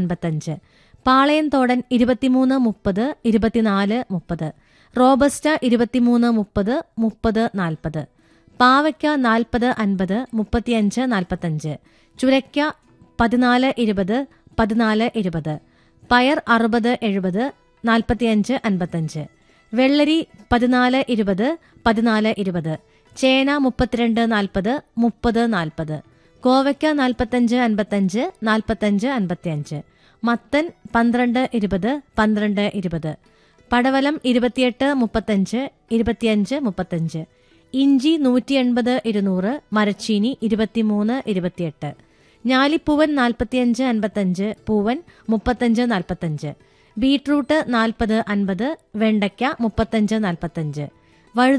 55. Palayamthodan 23-30, 24-30. Robusta 23-30, 30-40. പാവയ്ക്ക 40-50, 35-45. ചുരയ്ക്ക 14-20, 14-20. പയർ 60-70, 45-55. വെള്ളരി 14-20, 14-20. ചേന 32-40, 30-40. കോവയ്ക്ക 45-55, 45-55. മത്തൻ 12-20, 12-20. പടവലം 28-35, 25-35. ഇഞ്ചി 180-200, മരച്ചീനി 23-28. ഞാലിപ്പൂവൻ 45-55, പൂവൻ 35-45. ബീട്രൂട്ട് 40-50, വെണ്ടയ്ക്ക 35-45.